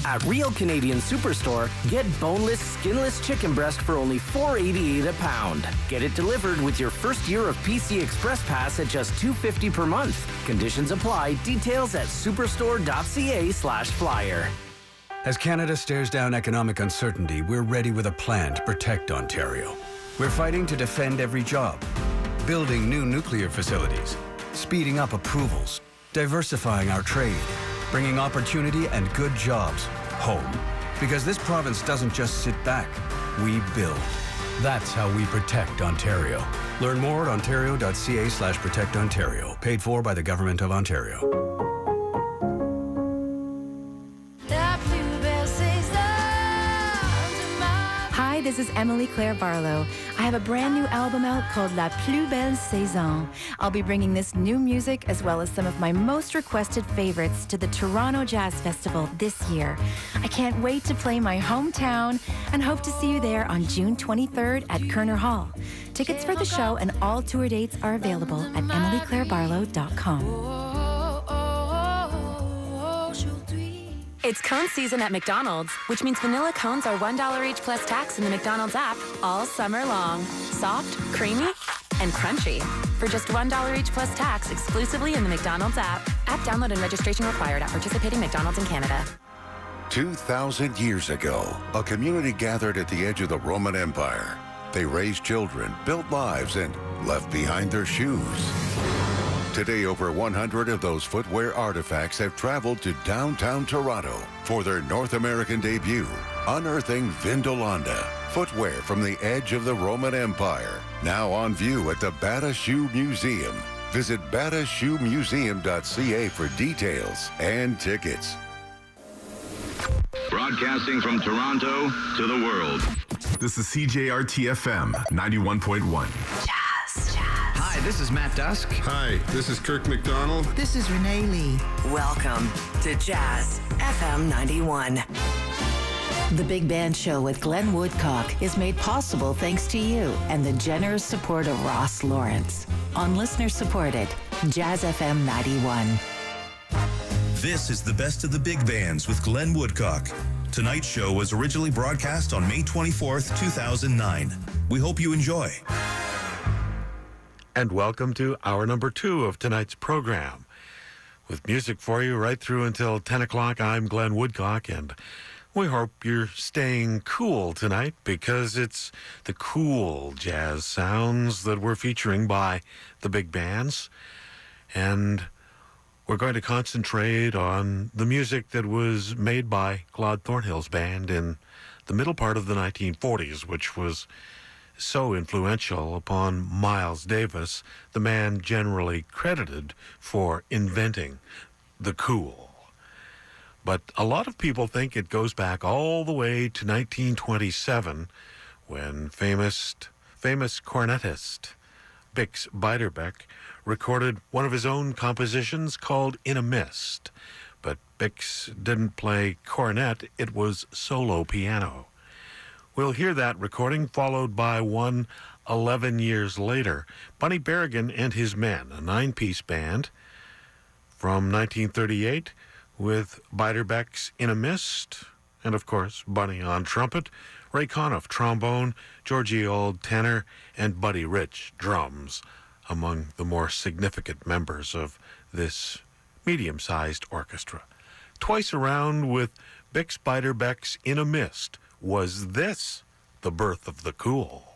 At Real Canadian Superstore, get boneless, skinless chicken breast for only $4.88 a pound. Get it delivered with your first year of PC Express Pass at just $2.50 per month. Conditions apply. Details at superstore.ca/flyer. As Canada stares down economic uncertainty, we're ready with a plan to protect Ontario. We're fighting to defend every job, building new nuclear facilities, speeding up approvals, diversifying our trade, bringing opportunity and good jobs home. Because this province doesn't just sit back, we build. That's how we protect Ontario. Learn more at ontario.ca/protectontario. Paid for by the Government of Ontario. Hi, this is Emily Claire Barlow. I have a brand new album out called La Plus Belle Saison. I'll be bringing this new music as well as some of my most requested favorites to the Toronto Jazz Festival this year. I can't wait to play my hometown and hope to see you there on June 23rd at Kerner Hall. Tickets for the show and all tour dates are available at emilyclairebarlow.com. It's cone season at McDonald's, which means vanilla cones are $1 each plus tax in the McDonald's app all summer long. Soft, creamy, and crunchy. For just $1 each plus tax exclusively in the McDonald's app. App download and registration required at participating McDonald's in Canada. 2,000 years ago, a community gathered at the edge of the Roman Empire. They raised children, built lives, and left behind their shoes. Today, over 100 of those footwear artifacts have traveled to downtown Toronto for their North American debut, Unearthing Vindolanda, footwear from the edge of the Roman Empire, now on view at the Bata Shoe Museum. Visit batashoemuseum.ca for details and tickets. Broadcasting from Toronto to the world. This is CJRT-FM 91.1. Hi, this is Matt Dusk. Hi, this is Kirk McDonald. This is Renee Lee. Welcome to Jazz FM 91. The Big Band Show with Glenn Woodcock is made possible thanks to you and the generous support of Ross Lawrence. On listener-supported Jazz FM 91. This is the best of the big bands with Glenn Woodcock. Tonight's show was originally broadcast on May 24th, 2009. We hope you enjoy. And welcome to hour number 2 of tonight's program. With music for you right through until 10 o'clock, I'm Glenn Woodcock, and we hope you're staying cool tonight because it's the cool jazz sounds that we're featuring by the big bands. And we're going to concentrate on the music that was made by Claude Thornhill's band in the middle part of the 1940s, which was so influential upon Miles Davis, the man generally credited for inventing the cool. But a lot of people think it goes back all the way to 1927 when famous cornetist Bix Beiderbecke recorded one of his own compositions called In a Mist. But Bix didn't play cornet, it was solo piano. We'll hear that recording followed by one 11 years later. Bunny Berrigan and His Men, a 9-piece band from 1938 with Beiderbecke's In a Mist, and of course Bunny on trumpet, Ray Conniff trombone, Georgie Auld tenor, and Buddy Rich drums, among the more significant members of this medium-sized orchestra. Twice around with Bix Beiderbecke's In a Mist. Was this the birth of the cool?